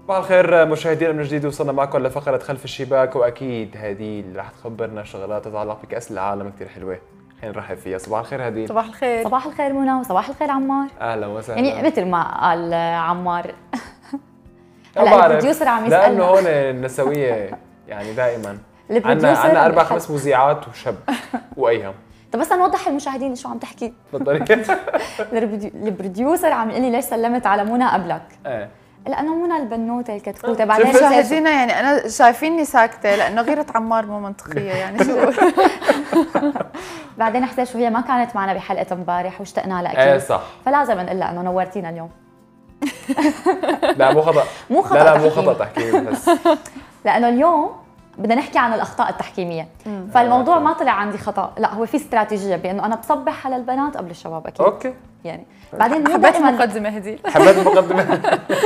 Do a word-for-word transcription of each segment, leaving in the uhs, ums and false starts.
صباح الخير مشاهدينا من جديد، وصلنا معكم لفقرة خلف الشباك، واكيد هديل رح تخبرنا شغلات تتعلق بكأس العالم كثير حلوة. خلينا نرحب فيها. صباح الخير هديل. صباح الخير. صباح الخير منى، وصباح الخير عمار. اهلا وسهلا. يعني مثل ما قال عمار هلا البروديوسر عم يسألنا، لانه هون النسوية يعني دائما عندنا عندنا اربع خمس مذيعات وشب وايهم. طب بس نوضح للمشاهدين شو عم تحكي. تفضلي. البروديوسر عم يقول لي ليش سلمت على منى قبلك؟ ايه لانه منى البنوته الكتكوته. بعدين مشاهدينا يعني انا شايفيني ساكته لانه غيرة عمار مو منطقيه يعني شو. بعدين حسيت شو هي ما كانت معنا بحلقه امبارح واشتقنا لها اكيد. ايه صح، فلازم نقول لها انه نورتينا اليوم. لا مو خطا مو خطا لا لا مو خطا تحكيم بس لانه اليوم بدنا نحكي عن الاخطاء التحكيميه. مم. فالموضوع ما طلع عندي خطا، لا هو في استراتيجيه بانه انا بصبح على البنات قبل الشباب اكيد. اوكي يعني بعدين حبيت المقدمه هدي. حبيت المقدمه.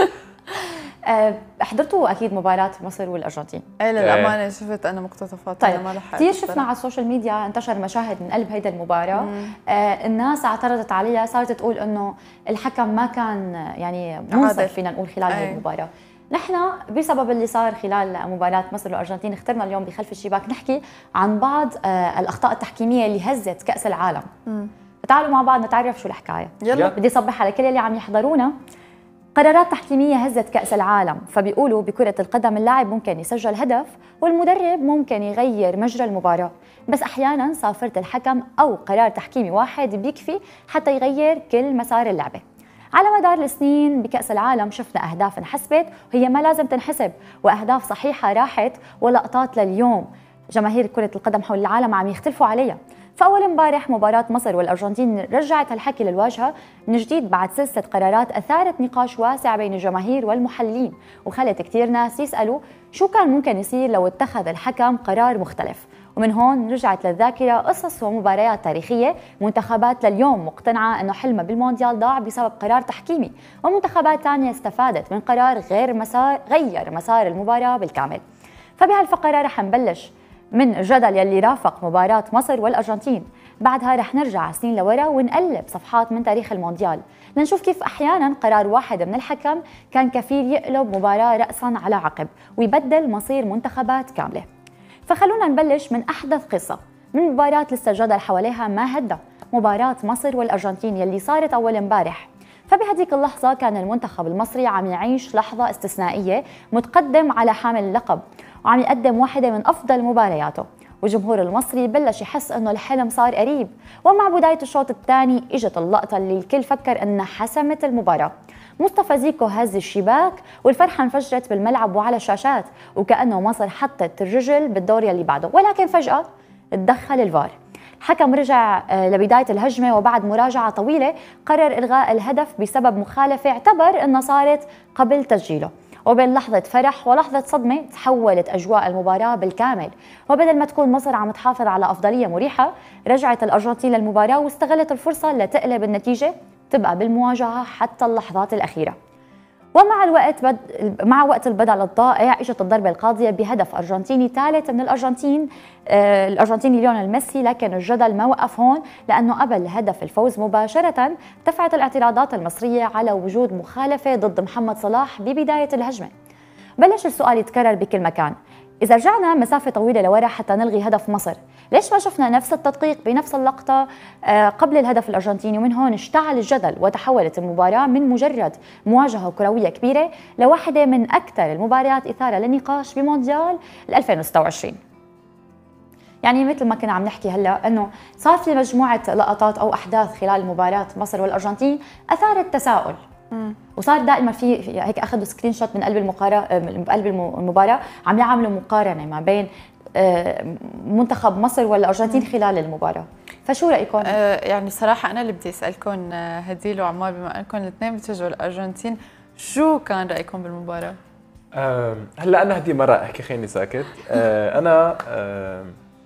حضرتوا اكيد مباراه مصر والارجنتين. ايه للامانه شفت انا مقتطفات. طيب ما لحقت كثير شفنا على السوشيال ميديا انتشر مشاهد من قلب هيدا المباراه. آه الناس اعترضت عليها، صارت تقول انه الحكم ما كان يعني منصف فينا نقول خلال هي المباراه. نحن بسبب اللي صار خلال مباراة مصر والأرجنتين اخترنا اليوم بخلف الشباك نحكي عن بعض آه الأخطاء التحكيمية اللي هزت كأس العالم. مم. تعالوا مع بعض نتعرف شو الحكاية. يلا. بدي صبح على كل اللي عم يحضرونا. قرارات تحكيمية هزت كأس العالم، فبيقولوا بكرة القدم اللاعب ممكن يسجل هدف والمدرب ممكن يغير مجرى المباراة، بس أحياناً صافرة الحكم أو قرار تحكيمي واحد بيكفي حتى يغير كل مسار اللعبة. على مدار السنين بكأس العالم شفنا أهداف انحسبت وهي ما لازم تنحسب، وأهداف صحيحة راحت، ولقطات لليوم جماهير كرة القدم حول العالم عم يختلفوا عليها. فأول امبارح مباراة مصر والأرجنتين رجعت هالحكي للواجهة من جديد بعد سلسلة قرارات أثارت نقاش واسع بين الجماهير والمحللين، وخلت كتير ناس يسألوا شو كان ممكن يصير لو اتخذ الحكم قرار مختلف. ومن هون رجعت للذاكرة قصص ومباريات تاريخية، منتخبات لليوم مقتنعة أنه حلمها بالمونديال ضاع بسبب قرار تحكيمي، ومنتخبات تانية استفادت من قرار غير مسار غير مسار المباراة بالكامل. فبهالفقرة رح نبلش من الجدل يلي رافق مباراة مصر والأرجنتين، بعدها رح نرجع سنين لورا ونقلب صفحات من تاريخ المونديال لنشوف كيف أحياناً قرار واحد من الحكم كان كفيل يقلب مباراة رأساً على عقب ويبدل مصير منتخبات كاملة. فخلونا نبلش من أحدث قصة من مباراة لسه الجدل حواليها ما هدى، مباراة مصر والأرجنتين يلي صارت أول امبارح. فبهديك اللحظة كان المنتخب المصري عم يعيش لحظة استثنائية، متقدم على حامل اللقب وعم يقدم واحدة من أفضل مبارياته، والجمهور المصري بلش يحس إنه الحلم صار قريب. ومع بداية الشوط الثاني إجت اللقطة اللي الكل فكر إنها حسمت المباراة. مصطفى زيكو هز الشباك والفرحة انفجرت بالملعب وعلى الشاشات، وكأنه مصر حطت الرجل بالدور يلي بعده، ولكن فجأة تدخل الفار. الحكم رجع لبداية الهجمة وبعد مراجعة طويلة قرر إلغاء الهدف بسبب مخالفة اعتبر أنها صارت قبل تسجيله. وبين لحظة فرح ولحظة صدمة تحولت أجواء المباراة بالكامل، وبدل ما تكون مصر عم تحافظ على أفضلية مريحة رجعت الأرجنتين للمباراة واستغلت الفرصة لتقلب النتيجة تبقى بالمواجهة حتى اللحظات الأخيرة. ومع الوقت بد... مع وقت البدل الضائع اجت الضربه القاضيه بهدف ارجنتيني ثالث من الارجنتين آه الارجنتيني ليونيل ميسي، لكن الجدل ما وقف هون لانه قبل هدف الفوز مباشره ارتفعت الاعتراضات المصريه على وجود مخالفه ضد محمد صلاح ببدايه الهجمه. بلش السؤال يتكرر بكل مكان، إذا رجعنا مسافة طويلة لورا حتى نلغي هدف مصر، ليش ما شفنا نفس التدقيق بنفس اللقطة قبل الهدف الأرجنتيني؟ ومن هون اشتعل الجدل وتحولت المباراة من مجرد مواجهة كروية كبيرة لواحدة من أكثر المباريات إثارة للنقاش بمونديال ألفين وستة وعشرين. يعني مثل ما كنا عم نحكي هلا انه صار في مجموعة لقطات أو أحداث خلال مباراة مصر والأرجنتين أثارت تساؤل. مم. وصار دائما في هيك اخذوا سكرين شوت من قلب المقارنه من قلب المباراه عم يعملوا مقارنه ما بين منتخب مصر والارجنتين خلال المباراه. فشو رايكم؟ آه يعني صراحه انا اللي بدي اسالكم هديل وعمار، بما انكم الاثنين بتشجعوا الارجنتين، شو كان رايكم بالمباراه؟ أه هلا انا هدي مره احكي خليني ساكت. أه انا أه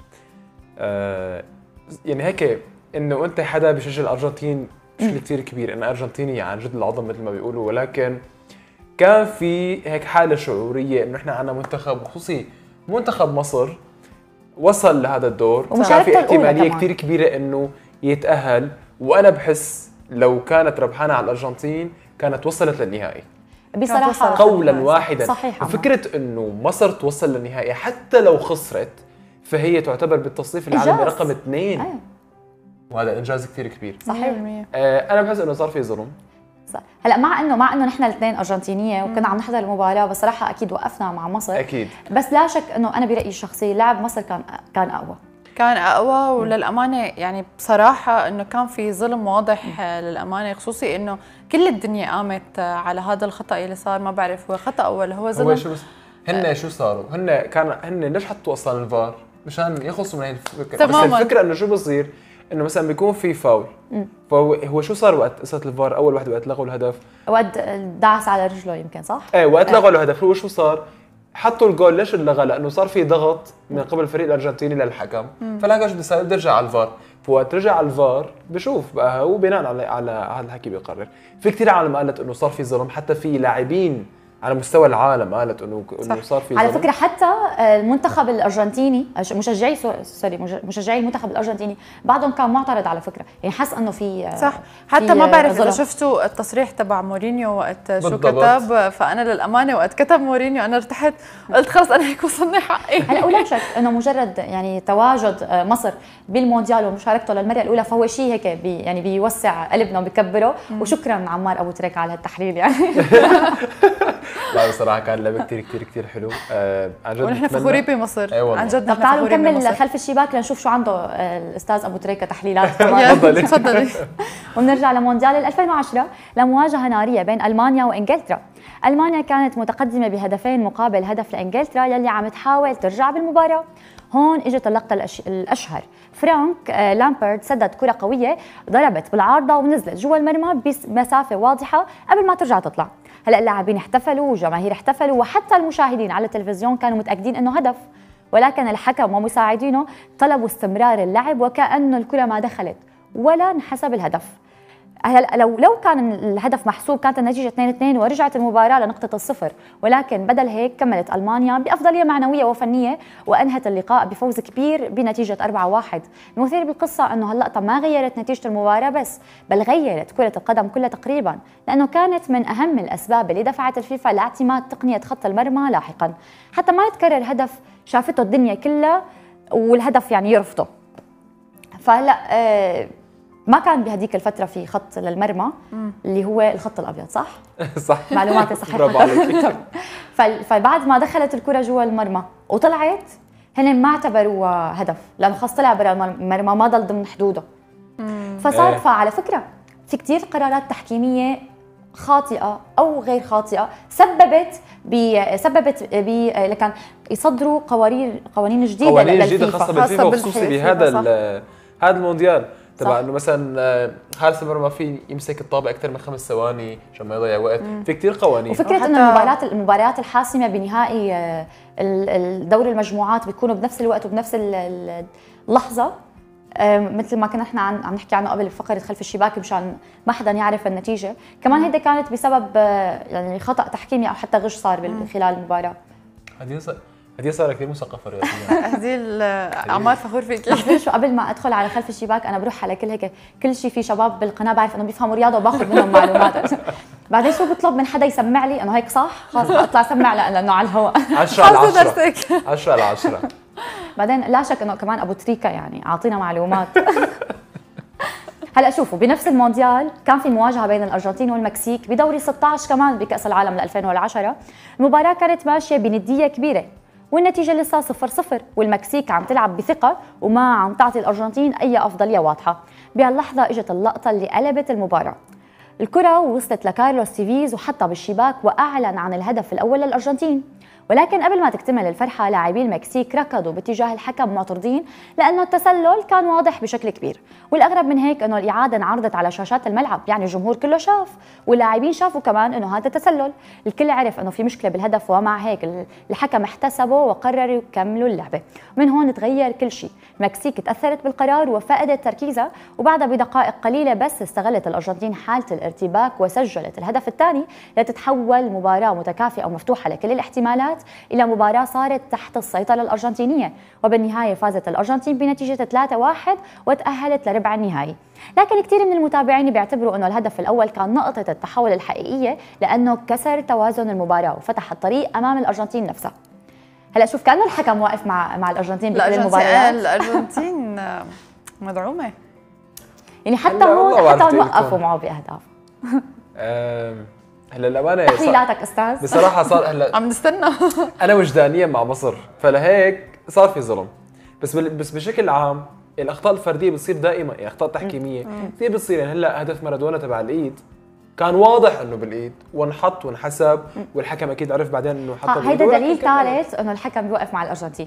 أه يعني هيك انه انت حدا بشجع الارجنتين بشكل كثير كبير، انا ارجنتيني عن جد العظم مثل ما بيقولوا، ولكن كان في هيك حاله شعوريه انه احنا عندنا منتخب، خصوصي منتخب مصر وصل لهذا الدور، كان في احتماليه كثير كبيره انه يتاهل، وانا بحس لو كانت ربحانه على الارجنتين كانت وصلت للنهائي. بصراحه قولا واحدا. صحيح. وفكره انه مصر توصل للنهائي حتى لو خسرت فهي تعتبر بالتصنيف العالمي رقم اثنين. أيوة. وهذا انجاز كثير كبير. صحيح. آه انا بحس انه صار في ظلم. هلا مع انه مع انه نحن الاثنين ارجنتينيه وكنا عم نحضر المباراه، بصراحه اكيد وقفنا مع مصر اكيد، بس لا شك انه انا برايي الشخصي لاعب مصر كان كان اقوى كان اقوى وللامانه يعني بصراحه انه كان في ظلم واضح للامانه، خصوصي انه كل الدنيا قامت على هذا الخطا اللي صار. ما بعرف هو خطا ولا هو ظلم. هو شو هن شو صاروا؟ هن كان هن ليش حطوا اصلا الفار؟ مشان يخلصوا من هي الفكره. بس الفكره انه شو بصير؟ انه مثلا بيكون في فاول، فهو هو شو صار وقت قصه الفار؟ اول وحده وقت لغوا الهدف، وقت دعس على رجله يمكن، صح؟ ايه وقت لغوا الهدف هو شو صار؟ حطوا الجول. ليش اللغة؟ لانه صار في ضغط من قبل الفريق الارجنتيني للحكم، فالحكم شو بده يسوي؟ بده يرجع على الفار. فوقت رجع على الفار بشوف بقى هو بناء على على هذا الحكي بيقرر. في كثير عالم قالت انه صار في ظلم، حتى في لاعبين على مستوى العالم قالت انه انه صار في ظلم. على فكره حتى المنتخب الارجنتيني، مشجعي سوري مشجعي المنتخب الارجنتيني بعضهم كان معترض على فكره، يعني حس انه في صح. حتى في ما بعرف اذا شفتوا التصريح تبع مورينيو وقت شو كتب. فانا للامانه وقت كتب مورينيو انا ارتحت، قلت خلص انا هيك وصلني حقي. هلا ولا شك انه مجرد يعني تواجد مصر بالمونديال ومشاركته للمره الاولى فهو شيء هيك بي يعني بيوسع قلبنا وبكبره. وشكرا عمار ابو تريكه على التحليل يعني. لا بصراحه كان لعبه كثير كثير كثير حلو. آه عن جد ونحن فخورين بمصر. أيوة عن جد. طب تعالوا نكمل خلف الشباك لنشوف شو عنده الاستاذ ابو تريكه تحليلات. تفضلي تفضلي. وبنرجع لمونديال ألفين وعشرة لمواجهه ناريه بين المانيا وانجلترا. المانيا كانت متقدمه بهدفين مقابل هدف لانجلترا يلي عم تحاول ترجع بالمباراه. هون اجت اللقطه الاشهر، فرانك لامبرد سدد كره قويه ضربت بالعارضه ونزلت جوا المرمى بمسافه واضحه قبل ما ترجع تطلع. هلا اللاعبين احتفلوا والجماهير احتفلوا وحتى المشاهدين على التلفزيون كانوا متاكدين انه هدف، ولكن الحكم ومساعدينه طلبوا استمرار اللعب وكانه الكره ما دخلت ولا انحسب الهدف. هلا لو لو كان الهدف محسوب كانت النتيجه اثنين اثنين ورجعت المباراه لنقطه الصفر، ولكن بدل هيك كملت المانيا بافضليه معنويه وفنيه وانهت اللقاء بفوز كبير بنتيجه أربعة واحد. المثير بالقصه انه هاللقطه ما غيرت نتيجه المباراه بس، بل غيرت كره القدم كلها تقريبا، لانه كانت من اهم الاسباب اللي دفعت الفيفا لاعتماد تقنيه خط المرمى لاحقا، حتى ما يتكرر هدف شافته الدنيا كلها والهدف يعني يرفضه. فهلا آه ما كان بهديك الفترة في خط للمرمى مم. اللي هو الخط الأبيض، صح؟ صح، معلوماتي صحيحة. برافو عليك. فبعد ما دخلت الكرة جوا المرمى وطلعت هن ما اعتبروها هدف، لأنه خلص طلع برا المرمى ما ضل ضمن حدوده. مم. فصار فعلى فكرة في كتير قرارات تحكيمية خاطئة أو غير خاطئة سببت ب سببت ب لكن يصدروا قوانين قوانين جديدة قوانين جديدة خاصة بالفيفا وخصوصي بهذا هذا المونديال تبع انه مثلا حارس المرمى في يمسك الطابه اكثر من خمس ثواني عشان ما يضيع وقت. مم. في كثير قوانين. وفكره انه المباريات المباريات الحاسمه بنهائي الدوري المجموعات بيكونوا بنفس الوقت وبنفس اللحظه، مثل ما كنا احنا عم نحكي عنه قبل بفقره خلف الشباك مشان ما حدا يعرف النتيجه. كمان هيدا كانت بسبب يعني خطا تحكيمي او حتى غش صار خلال المباراه. هذه هدية صار كثير مثقفة رياضيا. هدية عمار فخور فيكي. شو قبل ما ادخل على خلف الشباك انا بروح على كل هيك كل شيء في شباب بالقناه بعرف انه بيفهموا رياضه وباخذ منهم معلومات. بعدين شو بطلب من حدا يسمع لي انه هيك صح خلص اطلع سمع لانه على الهواء. عشرة على عشرة عشرة على عشرة. بعدين لا شك انه كمان ابو تريكه يعني اعطينا معلومات. هلا شوفوا بنفس المونديال كان في مواجهه بين الارجنتين والمكسيك بدوري ستة عشر كمان بكاس العالم ألفين وعشرة. المباراه كانت ماشيه بنديه كبيره والنتيجة لسه صفر صفر، والمكسيك عم تلعب بثقة وما عم تعطي الأرجنتين أي أفضلية واضحة. بهاللحظة إجت اللقطة اللي قلبت المباراة. الكرة وصلت لكارلوس تيفيز وحطها بالشباك وأعلن عن الهدف الأول للأرجنتين، ولكن قبل ما تكتمل الفرحة لاعبي المكسيك ركضوا باتجاه الحكم معترضين لأنه التسلل كان واضح بشكل كبير، والأغرب من هيك أنه الإعادة انعرضت على شاشات الملعب، يعني الجمهور كله شاف واللاعبين شافوا كمان أنه هذا تسلل. الكل عرف أنه في مشكلة بالهدف، ومع هيك الحكم احتسبه وقرروا يكملوا اللعبة. من هون تغير كل شيء، المكسيك تأثرت بالقرار وفقدت تركيزها، وبعدها بدقائق قليلة بس استغلت الأرجنتين حالة الارتباك وسجلت الهدف الثاني لتتحول مباراة متكافئة ومفتوحة لكل الاحتمالات الاحتمالات إلى مباراة صارت تحت السيطرة الأرجنتينية، وبالنهاية فازت الأرجنتين بنتيجة ثلاثة واحد وتأهلت لربع النهائي. لكن كثير من المتابعين بيعتبروا أنه الهدف الأول كان نقطة التحول الحقيقية، لأنه كسر توازن المباراة وفتح الطريق أمام الأرجنتين نفسها. هلا شوف كأنه الحكم واقف مع مع الأرجنتين بكل المباريات. الأرجنتين مدعومة يعني حتى هون حتى وقفوا معه بأهداف. هلا الأمانة تحليلاتك أستاذ؟ بصراحة صار هلا عم نستنى. أنا وجدانيا مع مصر، فلهيك صار في ظلم. بس بس بشكل عام الأخطاء الفردية بتصير دائما، يعني أخطاء تحكيمية كثير بتصير. يعني هلا هدف مارادونا تبع الإيد كان واضح انه بالايد وانحط وانحسب، والحكم اكيد عرف بعدين انه حطه بالايد. هيدا دليل ثالث انه الحكم بيوقف مع الارجنتين.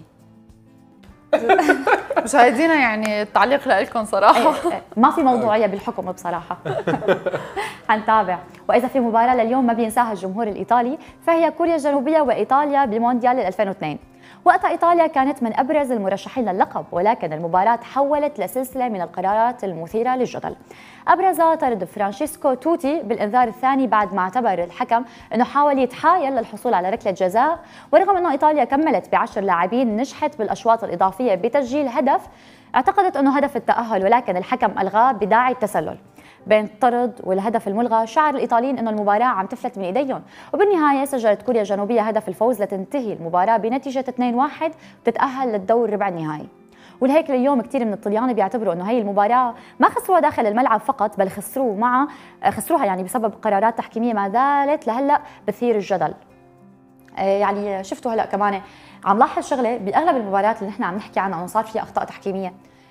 مشاهدينا يعني التعليق لكم صراحه. ايه ايه ما في موضوعيه بالحكم بصراحه. حنتابع. واذا في مباراه لليوم ما بينساها الجمهور الايطالي فهي كوريا الجنوبيه وايطاليا بمونديال ألفين واثنين. وقتها ايطاليا كانت من ابرز المرشحين للقب، ولكن المباراه تحولت لسلسله من القرارات المثيره للجدل. ابرزها طرد فرانشيسكو توتي بالانذار الثاني بعد ما اعتبر الحكم انه حاول يتحايل للحصول على ركله جزاء، ورغم انه ايطاليا كملت بعشر لاعبين نجحت بالاشواط الاضافيه بتسجيل هدف اعتقدت انه هدف التاهل، ولكن الحكم الغاه بداعي التسلل. بين الطرد والهدف الملغى شعر الايطاليين انه المباراه عم تفلت من ايديهم، وبالنهايه سجلت كوريا الجنوبيه هدف الفوز لتنتهي المباراه بنتيجه اثنين واحد وتتاهل للدور ربع النهائي. ولهيك اليوم كثير من الطليان بيعتبروا انه هي المباراه ما خسروها داخل الملعب فقط، بل خسروا مع خسروها يعني بسبب قرارات تحكيميه ما زالت لهلا بثير الجدل. يعني شفتوا هلا كمان عم لاحظ شغله باغلب المباريات اللي نحن عم نحكي عنها انه صار فيها اخطاء تحكيميه،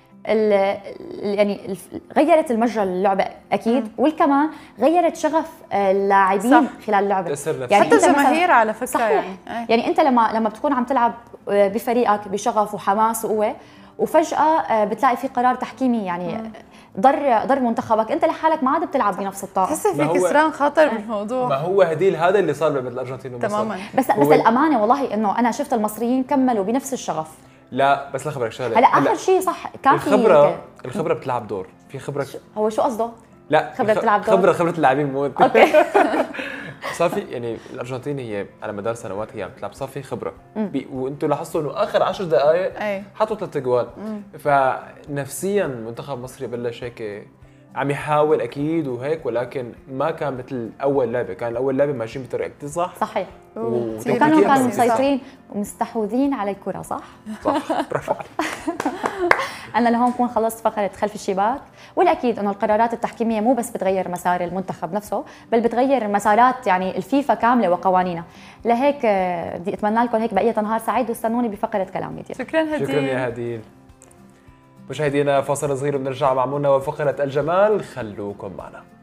يعني غيرت المجرى اللعبه اكيد، مم. والكمان غيرت شغف اللاعبين خلال اللعبه، يعني حتى الجماهير على فكره. صحيح. يعني يعني انت لما لما بتكون عم تلعب بفريقك بشغف وحماس وقوه، وفجاه بتلاقي في قرار تحكيمي يعني مم. ضر ضر منتخبك، انت لحالك ما عاد بتلعب بنفس الطاقه. تحسي في كسران خاطر بالموضوع. ما هو هديل هذا اللي صار بين الارجنتين ومصر تماما. بس بس الامانه والله انه انا شفت المصريين كملوا بنفس الشغف. لا بس لخبرك شغله، هلا اخر شيء صح كان في الخبره الخبره بتلعب دور في خبره. هو شو قصده؟ لا خبره بتلعب دور، خبره خبره اللاعبين مو اوكي. صار في يعني الارجنتين هي على مدار سنوات هي عم تلعب، صار في خبره، وانتم لاحظتوا انه اخر عشر دقائق حطوا ثلاث اجوال، فنفسيا منتخب مصر يبلش هيك عم يحاول اكيد وهيك، ولكن ما كان مثل اول لعبه. كان الاول لعبه ماشيين بطريقه كثير صح. صحيح. وكانوا كانوا كانوا مسيطرين ومستحوذين على الكره صح. صح برافو عليك. أنا لهون بكون خلصت فقرة خلف الشباك، والأكيد أنه القرارات التحكيمية مو بس بتغير مسار المنتخب نفسه، بل بتغير مسارات يعني الفيفا كاملة وقوانينها. لهيك بدي أتمنى لكم هيك بقية نهار سعيد، واستنوني بفقرة كلام ميديا. شكرا هديل. شكرا يا هديل. مشاهدينا فاصل صغير وبنرجع مع منى وفقرة الجمال، خلوكم معنا.